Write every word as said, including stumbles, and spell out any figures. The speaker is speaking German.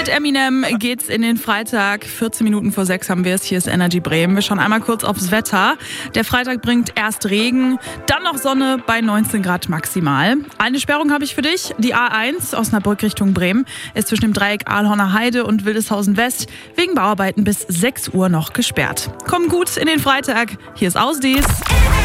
Mit Eminem geht's in den Freitag. vierzehn Minuten vor sechs haben wir es. Hier ist Energy Bremen. Wir schauen einmal kurz aufs Wetter. Der Freitag bringt erst Regen, dann noch Sonne bei neunzehn Grad maximal. Eine Sperrung habe ich für dich. Die A eins Osnabrück Richtung Bremen ist zwischen dem Dreieck Ahlhorner Heide und Wildeshausen West wegen Bauarbeiten bis sechs Uhr noch gesperrt. Komm gut in den Freitag. Hier ist Ausdies.